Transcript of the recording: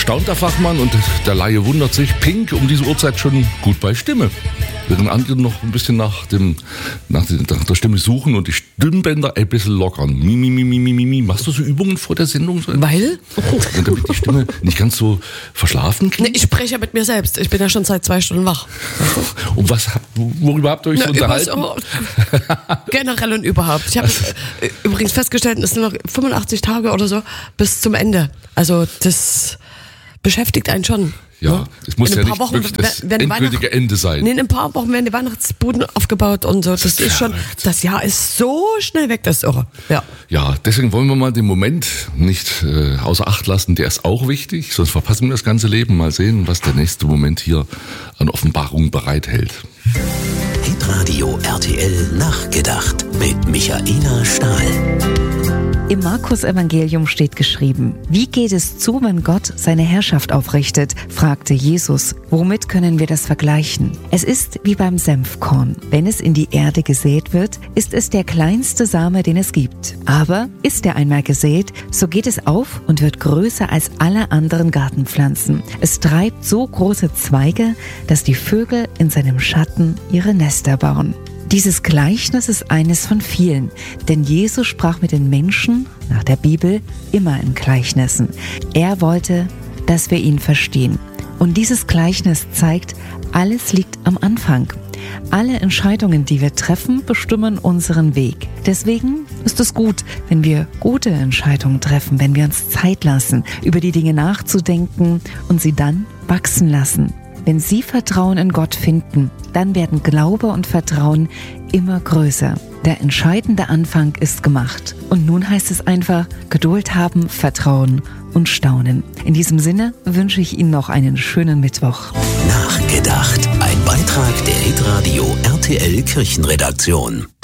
staunt der Fachmann und der Laie wundert sich, Pink um diese Uhrzeit schon gut bei Stimme. Während andere noch ein bisschen nach der Stimme suchen und die Stimmbänder ein bisschen lockern. Mi. Machst du so Übungen vor der Sendung? Weil? Und damit die Stimme nicht ganz so verschlafen klingt? Nee, ich spreche ja mit mir selbst. Ich bin ja schon seit 2 Stunden wach. Und worüber habt ihr euch so unterhalten? Generell und überhaupt. Ich habe übrigens festgestellt, es sind noch 85 Tage oder so bis zum Ende. Also das beschäftigt einen schon. Ja, es muss ja nicht Wochen wirklich das endgültige Ende sein. Nee, in ein paar Wochen werden die Weihnachtsbuden aufgebaut und so. Das ist schon, das Jahr ist so schnell weg, das ist irre. Ja, deswegen wollen wir mal den Moment nicht außer Acht lassen. Der ist auch wichtig, sonst verpassen wir das ganze Leben. Mal sehen, was der nächste Moment hier an Offenbarung bereithält. Hitradio RTL Nachgedacht mit Michaela Stahl. Im Markus-Evangelium steht geschrieben: Wie geht es zu, wenn Gott seine Herrschaft aufrichtet? Fragte Jesus. Womit können wir das vergleichen? Es ist wie beim Senfkorn. Wenn es in die Erde gesät wird, ist es der kleinste Same, den es gibt. Aber ist er einmal gesät, so geht es auf und wird größer als alle anderen Gartenpflanzen. Es treibt so große Zweige, dass die Vögel in seinem Schatten ihre Nester bauen. Dieses Gleichnis ist eines von vielen, denn Jesus sprach mit den Menschen, nach der Bibel, immer in Gleichnissen. Er wollte, dass wir ihn verstehen. Und dieses Gleichnis zeigt, alles liegt am Anfang. Alle Entscheidungen, die wir treffen, bestimmen unseren Weg. Deswegen ist es gut, wenn wir gute Entscheidungen treffen, wenn wir uns Zeit lassen, über die Dinge nachzudenken und sie dann wachsen lassen. Wenn Sie Vertrauen in Gott finden, dann werden Glaube und Vertrauen immer größer. Der entscheidende Anfang ist gemacht. Und nun heißt es einfach: Geduld haben, Vertrauen und Staunen. In diesem Sinne wünsche ich Ihnen noch einen schönen Mittwoch. Nachgedacht. Ein Beitrag der Hitradio RTL Kirchenredaktion.